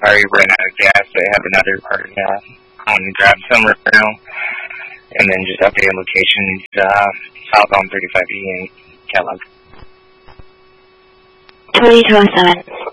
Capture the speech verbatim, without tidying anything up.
already ran out of gas. They have another part now. Um, grab some right now, and then just update locations uh, south on thirty-five E in Kellogg. twenty twenty-seven.